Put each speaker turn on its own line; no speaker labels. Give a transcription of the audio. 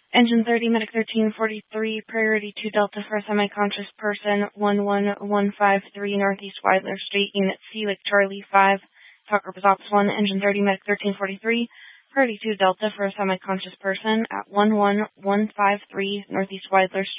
Engine 30, Medic 1343, Priority 2 Delta for a semi-conscious person, 11153 Northeast Widler Street, Unit C, Lake Charlie 5, Talk Group is Ops 1, Engine 30, Medic 1343, Priority 2 Delta for a semi-conscious person at 11153 Northeast Widler Street.